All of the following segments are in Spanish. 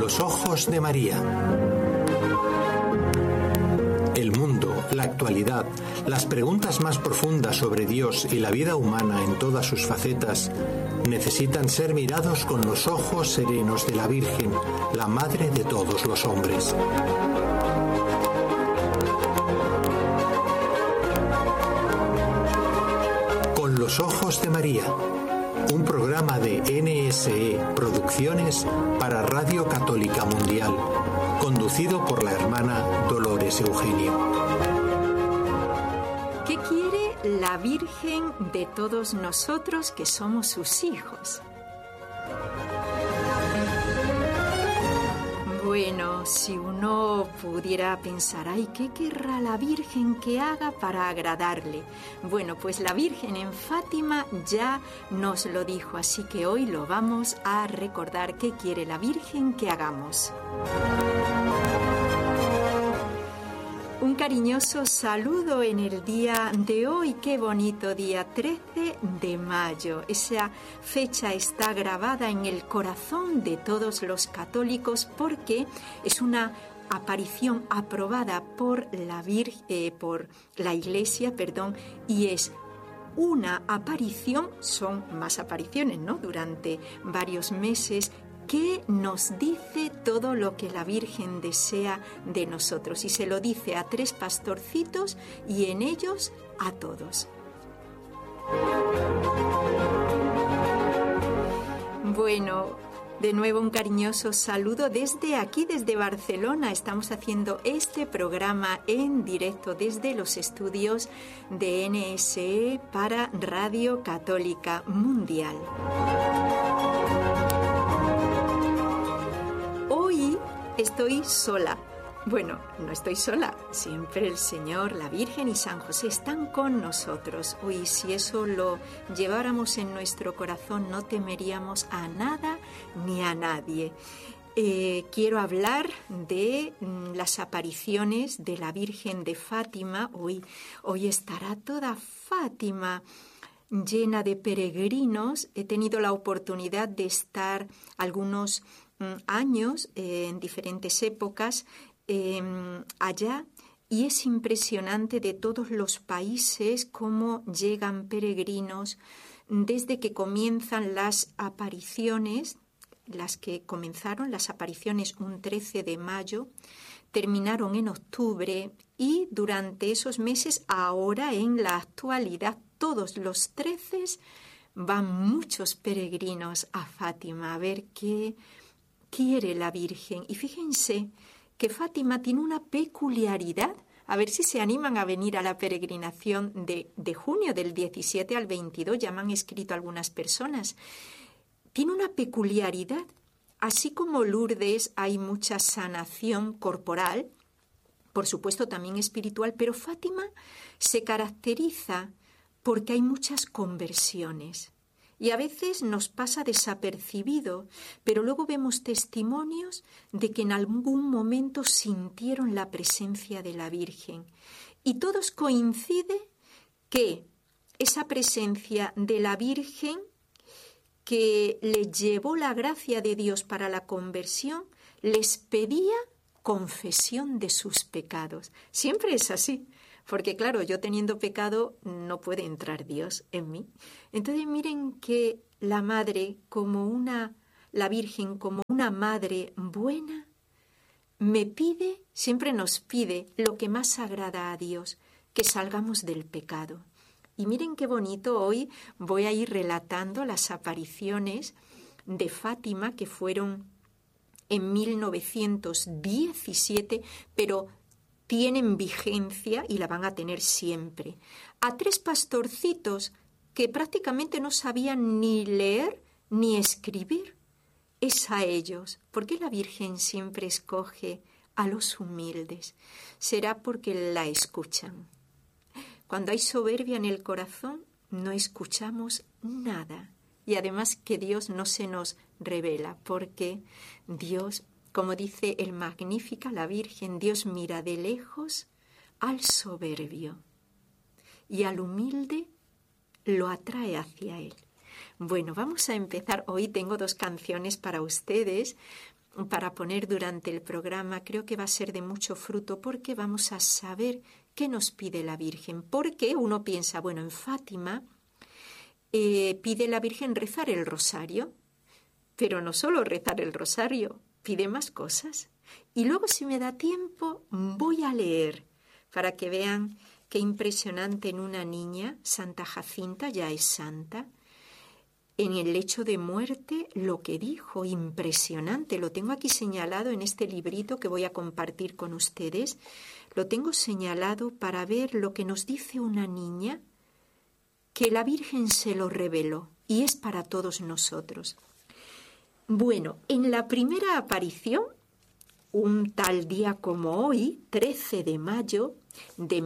los ojos de María. El mundo, la actualidad, las preguntas más profundas sobre Dios y la vida humana en todas sus facetas necesitan ser mirados con los ojos serenos de la Virgen, la Madre de todos los hombres. Con los ojos de María, un programa de NSE Producciones para Radio Católica Mundial, conducido por la hermana Dolores Eugenio. ¿Qué quiere la Virgen de todos nosotros que somos sus hijos? Bueno, si uno pudiera pensar, ay, ¿qué querrá la Virgen que haga para agradarle? Bueno, pues la Virgen en Fátima ya nos lo dijo, así que hoy lo vamos a recordar. ¿Qué quiere la Virgen que hagamos? Un cariñoso saludo en el día de hoy, qué bonito día, 13 de mayo. Esa fecha está grabada en el corazón de todos los católicos porque es una aparición aprobada por la Iglesia, y es una aparición, son más apariciones, ¿no?, durante varios meses, que nos dice todo lo que la Virgen desea de nosotros. Y se lo dice a 3 pastorcitos y en ellos a todos. Bueno, de nuevo un cariñoso saludo desde aquí, desde Barcelona. Estamos haciendo este programa en directo desde los estudios de NSE para Radio Católica Mundial. Estoy sola. Bueno, no estoy sola. Siempre el Señor, la Virgen y San José están con nosotros. Uy, si eso lo lleváramos en nuestro corazón, no temeríamos a nada ni a nadie. Quiero hablar de las apariciones de la Virgen de Fátima. Hoy estará toda Fátima llena de peregrinos. He tenido la oportunidad de estar algunos años en diferentes épocas allá, y es impresionante de todos los países cómo llegan peregrinos desde que comienzan las apariciones, las que comenzaron las apariciones un 13 de mayo, terminaron en octubre, y durante esos meses, ahora en la actualidad, todos los 13 van muchos peregrinos a Fátima a ver qué quiere la Virgen. Y fíjense que Fátima tiene una peculiaridad. A ver si se animan a venir a la peregrinación de junio, del 17 al 22, ya me han escrito algunas personas. Tiene una peculiaridad. Así como Lourdes hay mucha sanación corporal, por supuesto también espiritual, pero Fátima se caracteriza porque hay muchas conversiones. Y a veces nos pasa desapercibido, pero luego vemos testimonios de que en algún momento sintieron la presencia de la Virgen. Y todos coinciden que esa presencia de la Virgen que les llevó la gracia de Dios para la conversión, les pedía confesión de sus pecados. Siempre es así. Porque claro, yo teniendo pecado no puede entrar Dios en mí. Entonces miren que la madre, la Virgen como una madre buena, siempre nos pide lo que más agrada a Dios, que salgamos del pecado. Y miren qué bonito, hoy voy a ir relatando las apariciones de Fátima que fueron en 1917, pero tienen vigencia y la van a tener siempre. A 3 pastorcitos que prácticamente no sabían ni leer ni escribir. Es a ellos. ¿Por qué la Virgen siempre escoge a los humildes? Será porque la escuchan. Cuando hay soberbia en el corazón, no escuchamos nada. Y además que Dios no se nos revela, porque Dios, como dice el Magnífica, la Virgen, Dios mira de lejos al soberbio y al humilde lo atrae hacia él. Bueno, vamos a empezar. Hoy tengo 2 canciones para ustedes para poner durante el programa. Creo que va a ser de mucho fruto porque vamos a saber qué nos pide la Virgen. Porque uno piensa, bueno, en Fátima pide la Virgen rezar el rosario, pero no solo rezar el rosario, pide más cosas. Y luego, si me da tiempo, voy a leer para que vean qué impresionante en una niña, Santa Jacinta, ya es santa, en el lecho de muerte, lo que dijo, impresionante. Lo tengo aquí señalado en este librito que voy a compartir con ustedes. Lo tengo señalado para ver lo que nos dice una niña, que la Virgen se lo reveló y es para todos nosotros. Bueno, en la primera aparición, un tal día como hoy, 13 de mayo de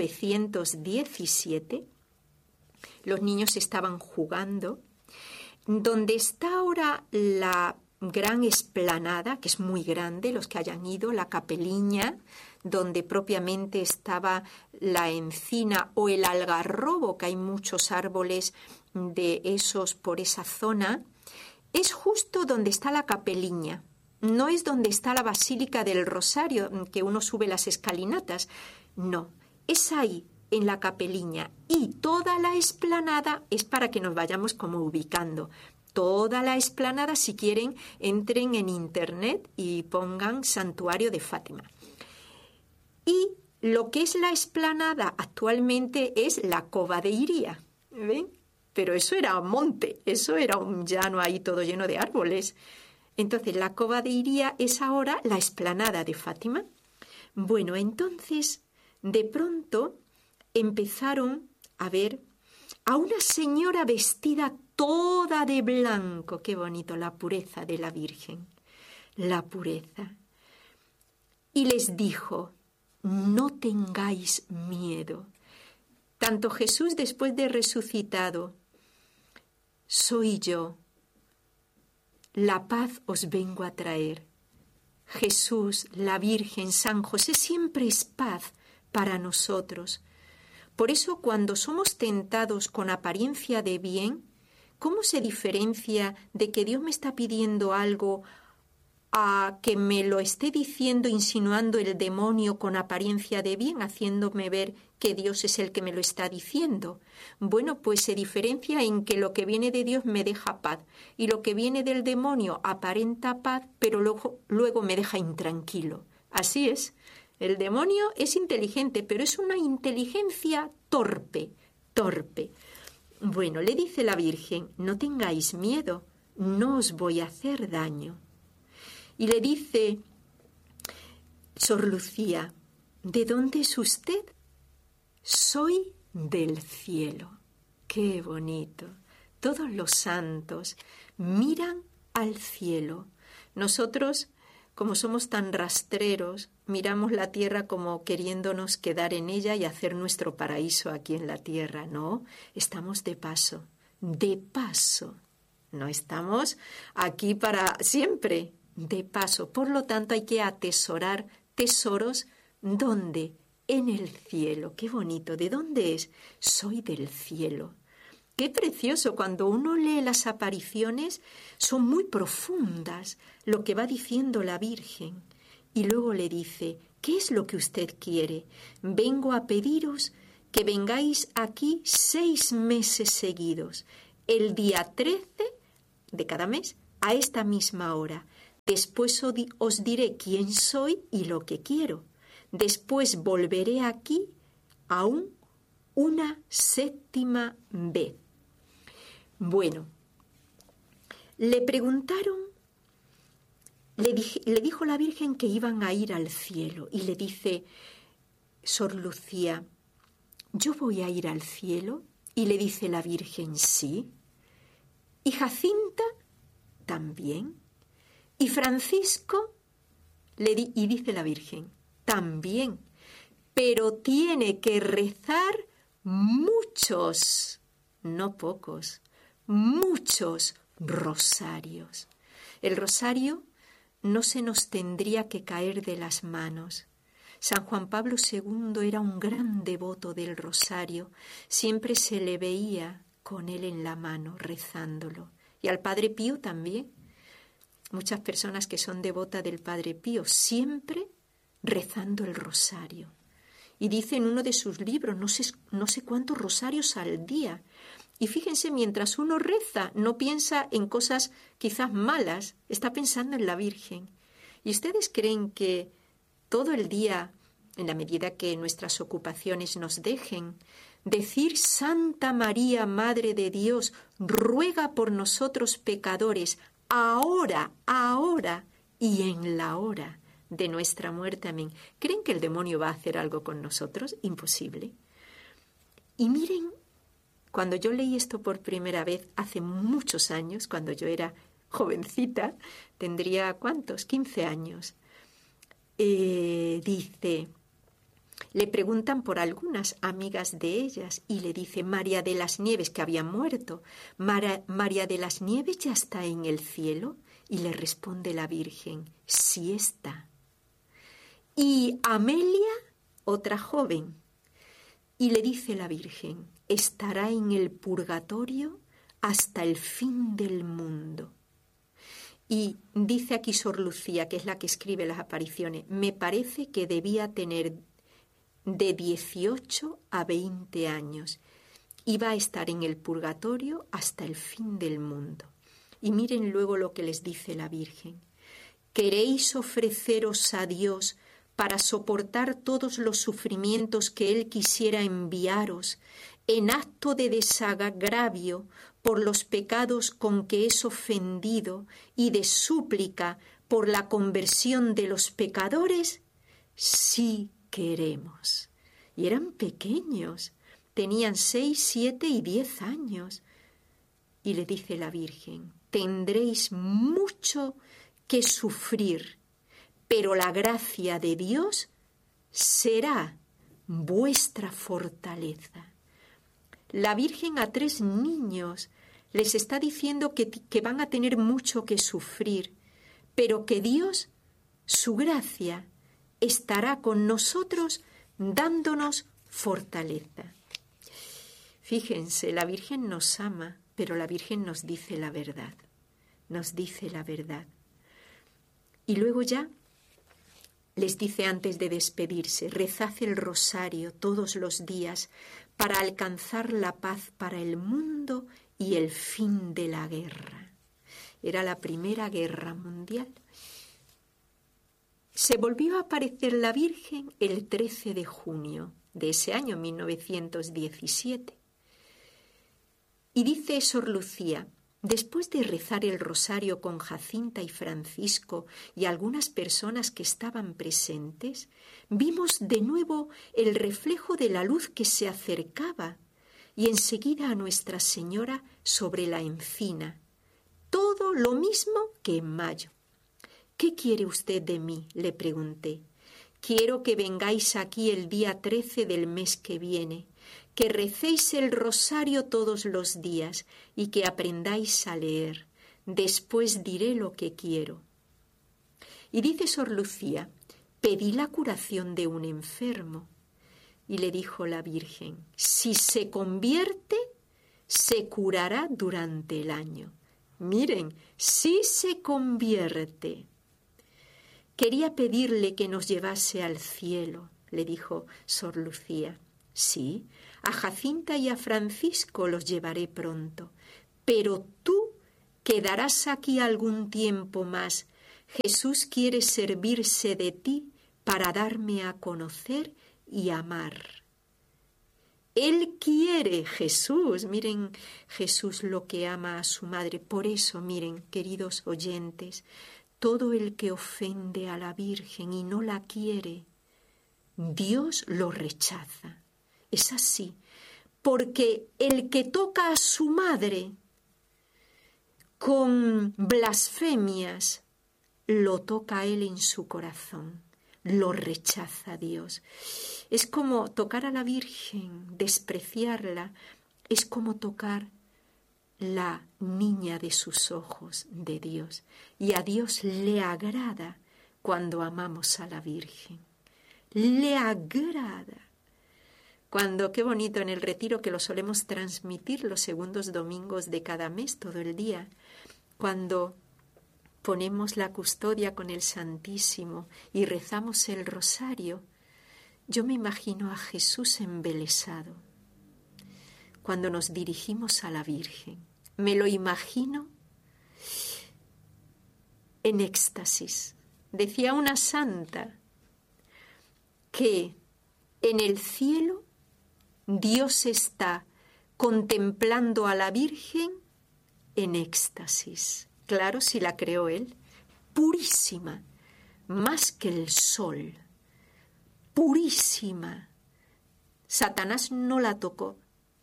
1917, los niños estaban jugando. Donde está ahora la gran explanada, que es muy grande, los que hayan ido, la capeliña, donde propiamente estaba la encina o el algarrobo, que hay muchos árboles de esos por esa zona, es justo donde está la capeliña. No es donde está la Basílica del Rosario, que uno sube las escalinatas. No, es ahí, en la capeliña, y toda la explanada es para que nos vayamos como ubicando. Toda la explanada, si quieren, entren en internet y pongan Santuario de Fátima. Y lo que es la explanada actualmente es la Cova de Iría, ¿ven? Pero eso era un monte, eso era un llano ahí todo lleno de árboles. Entonces la Cova de Iría es ahora la explanada de Fátima. Bueno, entonces, de pronto empezaron a ver a una señora vestida toda de blanco. Qué bonito, la pureza de la Virgen, la pureza. Y les dijo, no tengáis miedo. Tanto Jesús después de resucitado, soy yo, la paz os vengo a traer. Jesús, la Virgen, San José, siempre es paz para nosotros. Por eso, cuando somos tentados con apariencia de bien, ¿cómo se diferencia de que Dios me está pidiendo algo a que me lo esté diciendo, insinuando el demonio con apariencia de bien, haciéndome ver que Dios es el que me lo está diciendo? Bueno, pues se diferencia en que lo que viene de Dios me deja paz y lo que viene del demonio aparenta paz, pero luego me deja intranquilo. Así es. El demonio es inteligente, pero es una inteligencia torpe. Bueno, le dice la Virgen, no tengáis miedo, no os voy a hacer daño. Y le dice, Sor Lucía, ¿de dónde es usted? Soy del cielo. Qué bonito. Todos los santos miran al cielo. Nosotros, como somos tan rastreros, miramos la tierra como queriéndonos quedar en ella y hacer nuestro paraíso aquí en la tierra. No, estamos de paso. No estamos aquí para siempre, de paso. Por lo tanto, hay que atesorar tesoros. ¿Dónde? En el cielo. Qué bonito. ¿De dónde es? Soy del cielo. Qué precioso, cuando uno lee las apariciones, son muy profundas lo que va diciendo la Virgen. Y luego le dice, ¿qué es lo que usted quiere? Vengo a pediros que vengáis aquí 6 meses seguidos, el día 13 de cada mes, a esta misma hora. Después os diré quién soy y lo que quiero. Después volveré aquí aún una 7ª vez. Bueno, le preguntaron, le dijo la Virgen que iban a ir al cielo y le dice, Sor Lucía, ¿yo voy a ir al cielo? Y le dice la Virgen, sí. ¿Y Jacinta? También. ¿Y Francisco? Y dice la Virgen, también. Pero tiene que rezar muchos, no pocos, muchos rosarios. El rosario no se nos tendría que caer de las manos. San Juan Pablo II era un gran devoto del rosario. Siempre se le veía con él en la mano, rezándolo. Y al Padre Pío también. muchas personas que son devotas del Padre Pío, siempre rezando el rosario. Y dice en uno de sus libros, no sé cuántos rosarios al día. Y fíjense, mientras uno reza, no piensa en cosas quizás malas, está pensando en la Virgen. ¿Y ustedes creen que todo el día, en la medida que nuestras ocupaciones nos dejen, decir Santa María, Madre de Dios, ruega por nosotros pecadores, ahora y en la hora de nuestra muerte? Amén. ¿Creen que el demonio va a hacer algo con nosotros? Imposible. Y miren, cuando yo leí esto por primera vez, hace muchos años, cuando yo era jovencita, tendría, ¿cuántos? 15 años. Dice, le preguntan por algunas amigas de ellas y le dice, María de las Nieves, que había muerto, María de las Nieves ya está en el cielo. Y le responde la Virgen, sí está. Y Amelia, otra joven, y le dice la Virgen, estará en el purgatorio hasta el fin del mundo. Y dice aquí Sor Lucía, que es la que escribe las apariciones, me parece que debía tener de 18 a 20 años. Y va a estar en el purgatorio hasta el fin del mundo. Y miren luego lo que les dice la Virgen. ¿Queréis ofreceros a Dios para soportar todos los sufrimientos que Él quisiera enviaros en acto de desagravio por los pecados con que es ofendido y de súplica por la conversión de los pecadores? Sí queremos. Y eran pequeños, tenían 6, 7 y 10 años. Y le dice la Virgen, tendréis mucho que sufrir, pero la gracia de Dios será vuestra fortaleza. La Virgen a 3 niños les está diciendo que van a tener mucho que sufrir, pero que Dios, su gracia, estará con nosotros dándonos fortaleza. Fíjense, la Virgen nos ama, pero la Virgen nos dice la verdad. Nos dice la verdad. Y luego ya les dice antes de despedirse, rezad el rosario todos los días para alcanzar la paz para el mundo y el fin de la guerra. Era la Primera Guerra Mundial. Se volvió a aparecer la Virgen el 13 de junio de ese año 1917. Y dice Sor Lucía, después de rezar el rosario con Jacinta y Francisco y algunas personas que estaban presentes, vimos de nuevo el reflejo de la luz que se acercaba y enseguida a Nuestra Señora sobre la encina. Todo lo mismo que en mayo. ¿Qué quiere usted de mí?, le pregunté. Quiero que vengáis aquí el día 13 del mes que viene, que recéis el rosario todos los días y que aprendáis a leer. Después diré lo que quiero. Y dice Sor Lucía, pedí la curación de un enfermo. Y le dijo la Virgen, si se convierte, se curará durante el año. Miren, si se convierte. Quería pedirle que nos llevase al cielo, le dijo Sor Lucía. Sí, a Jacinta y a Francisco los llevaré pronto, pero tú quedarás aquí algún tiempo más. Jesús quiere servirse de ti para darme a conocer y amar. Él quiere, Jesús, miren Jesús lo que ama a su madre. Por eso, miren, queridos oyentes, todo el que ofende a la Virgen y no la quiere, Dios lo rechaza. Es así, porque el que toca a su madre con blasfemias, lo toca a él en su corazón, lo rechaza Dios. Es como tocar a la Virgen, despreciarla, es como tocar la niña de sus ojos de Dios. Y a Dios le agrada cuando amamos a la Virgen. Le agrada. Cuando, qué bonito en el retiro que lo solemos transmitir los segundos domingos de cada mes, todo el día, cuando ponemos la custodia con el Santísimo y rezamos el rosario, yo me imagino a Jesús embelesado. Cuando nos dirigimos a la Virgen, me lo imagino en éxtasis. Decía una santa que en el cielo Dios está contemplando a la Virgen en éxtasis. Claro, si la creó Él, purísima, más que el sol, purísima. Satanás no la tocó.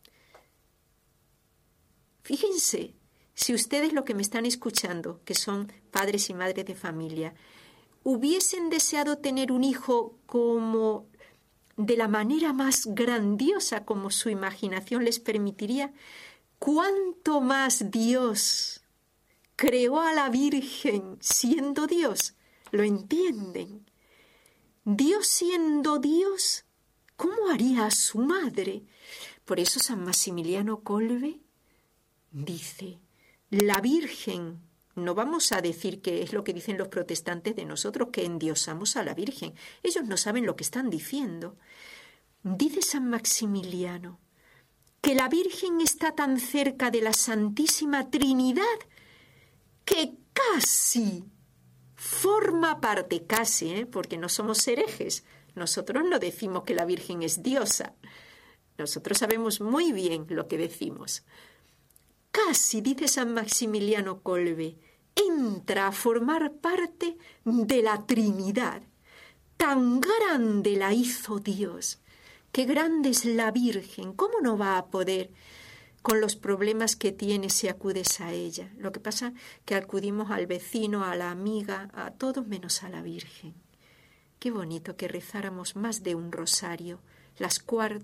Fíjense, si ustedes lo que me están escuchando, que son padres y madres de familia, hubiesen deseado tener un hijo como de la manera más grandiosa como su imaginación les permitiría, ¿cuánto más Dios creó a la Virgen siendo Dios? ¿Lo entienden? Dios siendo Dios, ¿cómo haría a su madre? Por eso San Maximiliano Kolbe dice, la Virgen, no vamos a decir que es lo que dicen los protestantes de nosotros, que endiosamos a la Virgen. Ellos no saben lo que están diciendo. Dice San Maximiliano que la Virgen está tan cerca de la Santísima Trinidad que casi forma parte, casi, porque no somos herejes. Nosotros no decimos que la Virgen es diosa. Nosotros sabemos muy bien lo que decimos. Casi, dice San Maximiliano Kolbe, entra a formar parte de la Trinidad. Tan grande la hizo Dios. Qué grande es la Virgen. ¿Cómo no va a poder con los problemas que tiene si acudes a ella? Lo que pasa que acudimos al vecino, a la amiga, a todos menos a la Virgen. Qué bonito que rezáramos más de un rosario, las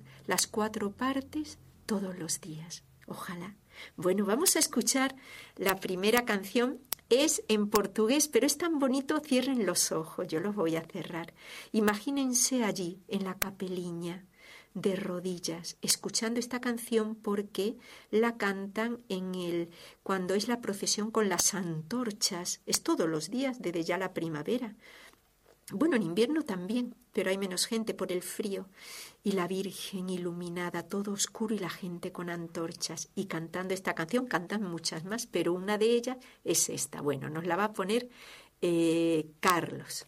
4 partes todos los días. Ojalá. Bueno, vamos a escuchar la primera canción. Es en portugués, pero es tan bonito, cierren los ojos, yo los voy a cerrar. Imagínense allí, en la capeliña, de rodillas, escuchando esta canción porque la cantan cuando es la procesión con las antorchas. Es todos los días, desde ya la primavera. Bueno, en invierno también, pero hay menos gente por el frío. Y la Virgen iluminada, todo oscuro y la gente con antorchas. Y cantando esta canción, cantan muchas más, pero una de ellas es esta. Bueno, nos la va a poner Carlos.